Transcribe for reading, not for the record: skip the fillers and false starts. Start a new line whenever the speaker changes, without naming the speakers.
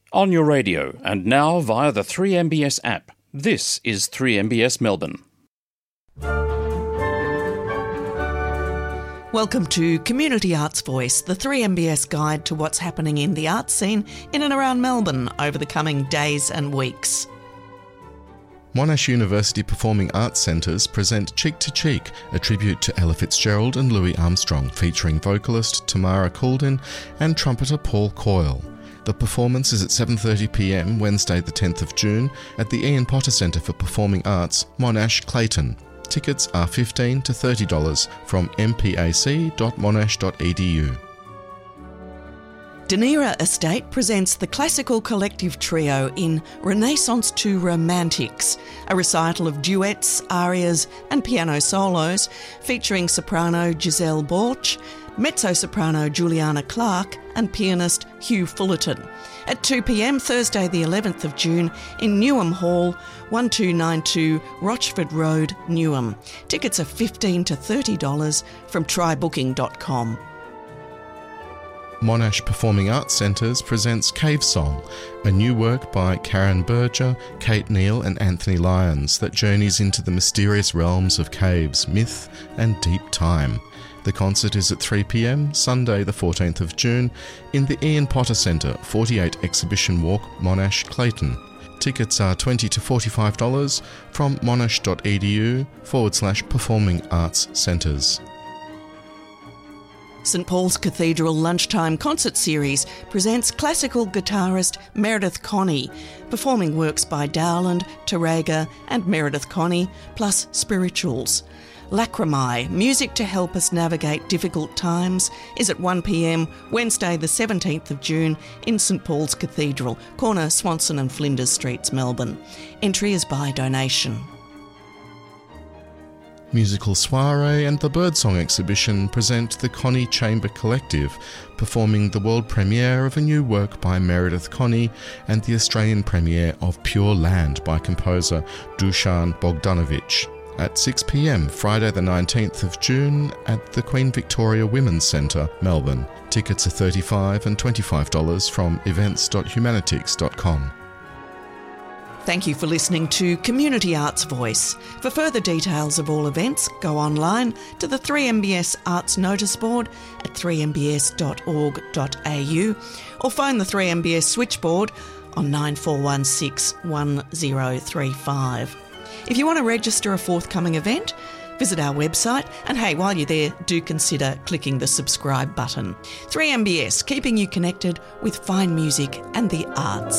On your radio and now via the 3MBS app. This is 3MBS Melbourne.
Welcome to Community Arts Voice, the 3MBS guide to what's happening in the arts scene in and around Melbourne over the coming days and weeks.
Monash University Performing Arts Centres present Cheek to Cheek, a tribute to Ella Fitzgerald and Louis Armstrong, featuring vocalist Tamara Coulden and trumpeter Paul Coyle. The performance is at 7:30pm Wednesday the 10th of June at the Ian Potter Centre for Performing Arts, Monash, Clayton. Tickets are $15 to $30 from mpac.monash.edu.
Dunera Estate presents the classical collective trio in Renaissance to Romantics, a recital of duets, arias and piano solos featuring soprano Giselle Borch, mezzo-soprano Juliana Clark and pianist Hugh Fullerton. At 2pm Thursday the 11th of June in Newham Hall, 1292 Rochford Road, Newham. Tickets are $15 to $30 from trybooking.com.
Monash Performing Arts Centres presents Cave Song, a new work by Karen Berger, Kate Neal and Anthony Lyons that journeys into the mysterious realms of caves, myth and deep time. The concert is at 3pm, Sunday the 14th of June, in the Ian Potter Centre, 48 Exhibition Walk, Monash, Clayton. Tickets are $20 to $45 from monash.edu/performing arts centres.
St Paul's Cathedral Lunchtime Concert Series presents classical guitarist Meredith Connie, performing works by Dowland, Tarrega and Meredith Connie, plus spirituals. Lacrimae, music to help us navigate difficult times, is at 1pm Wednesday the 17th of June in St Paul's Cathedral, corner Swanson and Flinders Streets, Melbourne. Entry is by donation.
Musical Soiree and the Birdsong exhibition present the Connie Chamber Collective, performing the world premiere of a new work by Meredith Connie and the Australian premiere of Pure Land by composer Dusan Bogdanovich. At 6pm Friday the 19th of June at the Queen Victoria Women's Centre, Melbourne. Tickets are $35 and $25 from events.humanitix.com.
Thank you for listening to Community Arts Voice. For further details of all events, go online to the 3MBS Arts Notice Board at 3mbs.org.au or phone the 3MBS switchboard on 9416 1035. If you want to register a forthcoming event, visit our website and hey, while you're there, do consider clicking the subscribe button. 3MBS, keeping you connected with fine music and the arts.